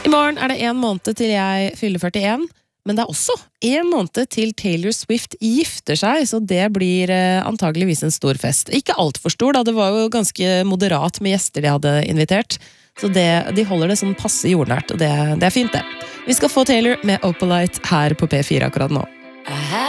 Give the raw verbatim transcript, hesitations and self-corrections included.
I morgen er det en måned til jeg fyller førtien, men det er også en måned til Taylor Swift gifter seg, så det blir eh, antageligvis en stor fest. Ikke alt for stor, da. Det var jo ganske moderat med gjester de hadde invitert, så det, de holder det sånn passe jordnært, og det, det er fint det. Vi skal få Taylor med Opalite her på P fire akkurat nå.